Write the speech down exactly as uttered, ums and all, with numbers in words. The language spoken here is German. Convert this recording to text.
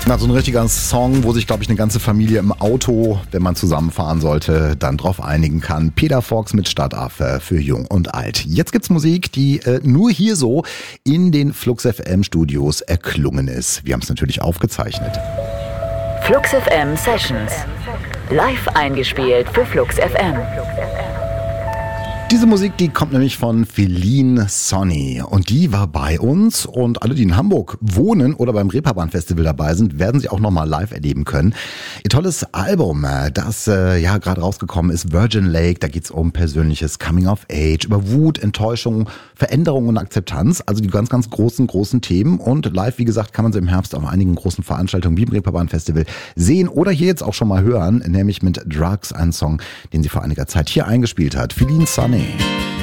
Na, so ein richtiger Song, wo sich, glaube ich, eine ganze Familie im Auto, wenn man zusammenfahren sollte, dann drauf einigen kann. Peter Fox mit Stadtaffe für Jung und Alt. Jetzt gibt's Musik, die äh, nur hier so in den Flux F M Studios erklungen ist. Wir haben es natürlich aufgezeichnet. Flux F M Sessions. Live eingespielt für Flux F M. Diese Musik, die kommt nämlich von Feline Sonny und die war bei uns und alle, die in Hamburg wohnen oder beim Reeperbahn Festival dabei sind, werden sie auch nochmal live erleben können. Ihr tolles Album, das äh, ja gerade rausgekommen ist, Virgin Lake, da geht's um persönliches Coming of Age, über Wut, Enttäuschung, Veränderung und Akzeptanz, also die ganz, ganz großen, großen Themen und live, wie gesagt, kann man sie im Herbst auf einigen großen Veranstaltungen wie im Reeperbahn Festival sehen oder hier jetzt auch schon mal hören, nämlich mit Drugs, einen Song, den sie vor einiger Zeit hier eingespielt hat. Feline Sonny.